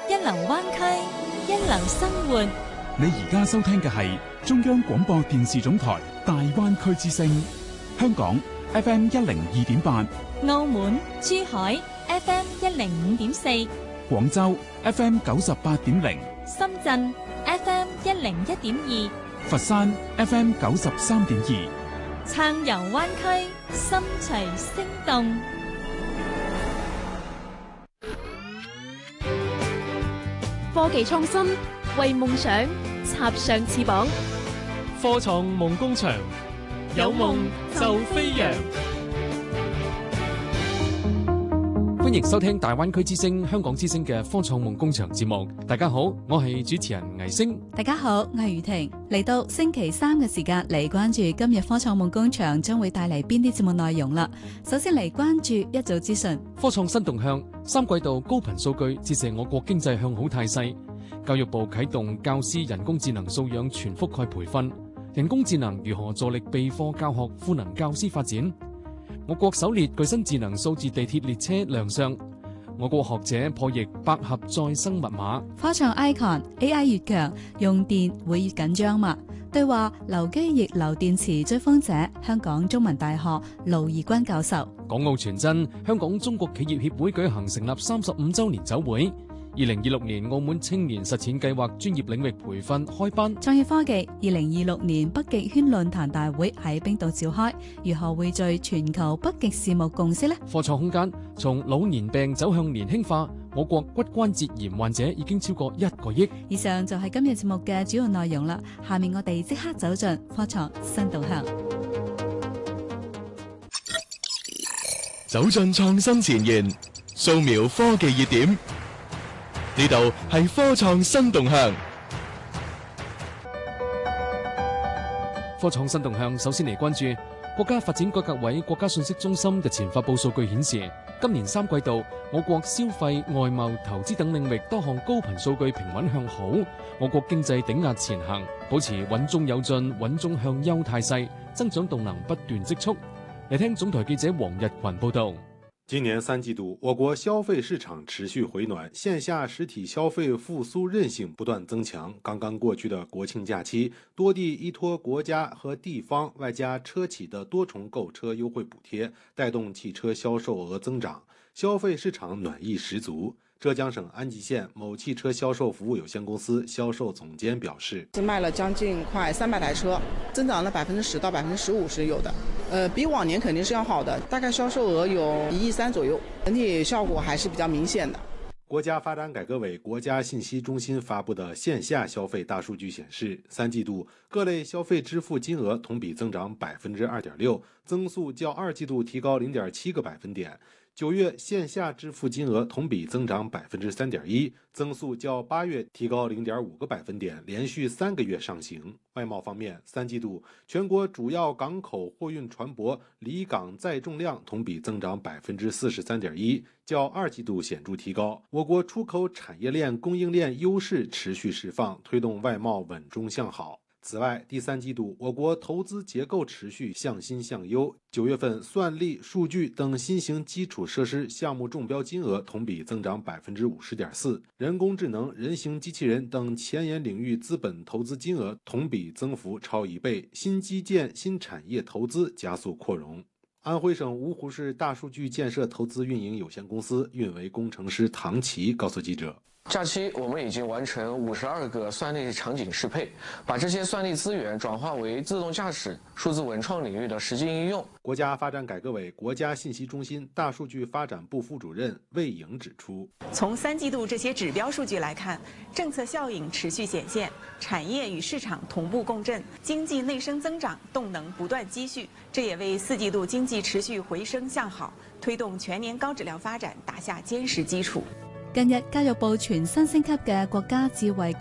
一流灣區，一流生活。 你而家收聽嘅係中央廣播電視總台大灣區之聲，香港 FM 102.8， 澳門、珠海 FM 105.4， 廣州 FM 98.0， 深圳 FM 101.2， 佛山 FM 93.2。 暢遊灣區，心隨聲動。 科技創新，為夢想插上翅膀。 科創夢工場，有夢就飛揚。歡迎收聽大灣區之聲、香港之聲嘅科創夢工場節目。大家好，我係主持人倪星。 大家好，我係雨婷。嚟到星期三嘅時間，嚟關注今日科創夢工場將會帶嚟邊啲節目內容啦。首先嚟關注一組資訊。 科創新動向，三季度高頻數據折射我國經濟向好態勢。教育部啟動教師人工智能素養全覆蓋培訓，人工智能如何助力備課教學賦能教師發展？我國首列具身智能數字地鐵列車亮相，我國學者破譯百合再生密碼。 科創 icon AI 越強，用電會越緊張嘛？對話流機逆流電池追風者，香港中文大學盧義軍教授。 港澳傳真，香港中國企業協會舉行成立35週年酒會。2026年澳門青年實踐計劃專業領域培訓開班。 創業科技2026年北極圈論壇大會喺冰島召開，如何匯聚全球北極事務共識呢？ 科創空間，從老年病走向年輕化，我國骨關節炎患者已經超過1個億。 以上就係今日節目嘅主要內容啦。下面我哋即刻走進科創新動向， 走進創新前沿，掃描科技熱點。呢度係科創新動向。 科創新動向，首先嚟關注國家發展改革委國家信息中心日前發布數據顯示，今年3季度我國消費、外貿、投資等領域多項高頻數據平穩向好，我國經濟頂壓前行，保持穩中有進、穩中向優態勢，增長動能不斷積蓄。嚟聽總台記者黃日群報道。 今年3季度，我國消費市場持續回暖，線下實體消費復甦韌性不斷增強。剛剛過去的國慶假期，多地依託國家和地方外加車企的多重購車優惠補貼，帶動汽車銷售額增長，消費市場暖意十足。浙江省安吉縣某汽車銷售服務有限公司銷售總監表示， 賣了將近快300台車，增長了10%到15%是有的。比往年肯定是要好的，大概銷售額有1億3左右，整體效果還是比較明顯的。 國家發展改革委國家信息中心發布的線下消費大數據顯示，3季度各類消費支付金額同比增長2.6%，增速較2季度提高0.7個百分點。9月線下支付金額同比增長3.1%，增速較8月提高0.5個百分點，連續3個月上行。外貿方面，3季度全國主要港口貨運船舶離港載重量同比增長43.1%，較2季度顯著提高。我國出口產業鏈供應鏈優勢持續釋放，推動外貿穩中向好。此外，第3季度我國投資結構持續向新向優，9月份算力、數據等新型基礎設施項目中標金額同比增長50.4%，人工智能、人形機器人等前沿領域資本投資金額同比增幅超1倍，新基建、新產業投資加速擴容。安徽省蕪湖市大數據建設投資運營有限公司運維工程師唐琪告訴記者， 假期我們已經完成52個算力場景適配，把這些算力資源轉化為自動駕駛、數字文創領域的實際應用。 國家發展改革委國家信息中心大數據發展部副主任魏瑩指出， 從3季度這些指標數據來看，政策效應持續顯現，產業與市場同步共振，經濟內生增長動能不斷積蓄，這也為4季度經濟持續回升向好，推動全年高質量發展打下堅實基礎。 近日，教育部全新升級嘅國家智慧